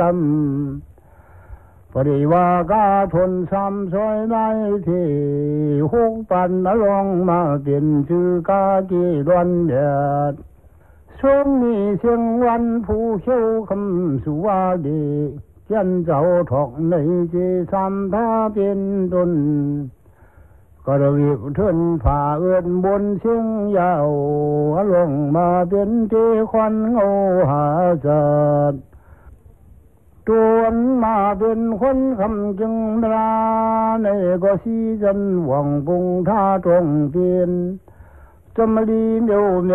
ปริวากาทนซ้ำซอยไม่ที่หกปันลงมาเป็นชื่อกากีดวนเดียดช่วงนี้เสียงวันผู้เขียวคำสุวาดีเขียนเจ้าถอกในจีซ้ำท่าเป็นตนก็ระวิบทุนผ่าเอื้อนบนเสียงยาวลงมาเป็นที่ควันเงาหาจัดจวนมาเป็นคนคำจึงราในก็สีจันหวังปุงท่าตรงเตียนจำลีเดียว